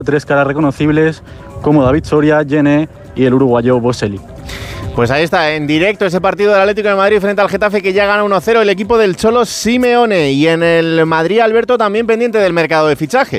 3 caras reconocibles como David Soria, Yené y el uruguayo Boselli. Pues ahí está, en directo ese partido del Atlético de Madrid frente al Getafe, que ya gana 1-0 el equipo del Cholo Simeone. Y en el Madrid, Alberto, también pendiente del mercado de fichajes.